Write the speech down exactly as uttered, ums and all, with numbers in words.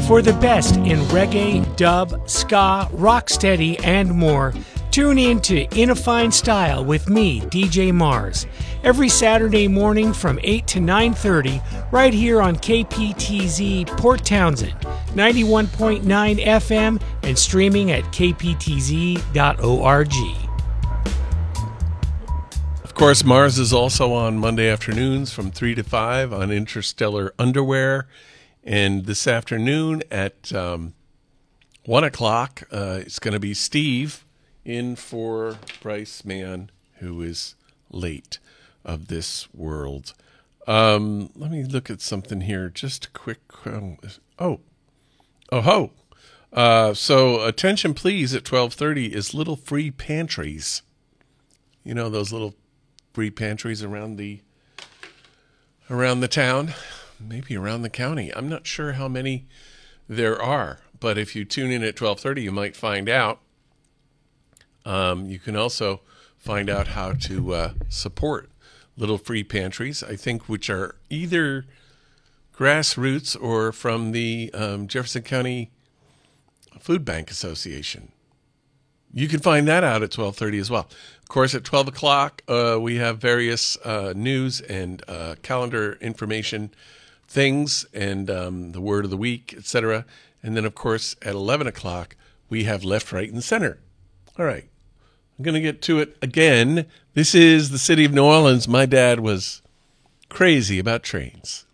For the best in reggae, dub, ska, rocksteady, and more, tune in to In a Fine Style with me, D J Mars, every Saturday morning from eight to nine thirty, right here on K P T Z Port Townsend, ninety-one point nine F M, and streaming at k p t z dot org. Of course, Mars is also on Monday afternoons from three to five on Interstellar Underwear. And this afternoon at um, one o'clock, uh, it's going to be Steve in for Bryce Mann, who is late of this world. Um, let me look at something here. Just a quick. Um, oh, oh ho! Uh, so attention, please. At twelve thirty is Little Free Pantries. You know those little free pantries around the around the town. Maybe around the county. I'm not sure how many there are, but if you tune in at twelve thirty, you might find out. Um, you can also find out how to uh, support Little Free Pantries, I think, which are either grassroots or from the um, Jefferson County Food Bank Association. You can find that out at twelve thirty as well. Of course, at twelve o'clock, uh, we have various uh, news and uh, calendar information things and um, the word of the week, et cetera. And then, of course, at eleven o'clock, we have Left, Right, and Center. All right. I'm going to get to it again. This is the city of New Orleans. My dad was crazy about trains.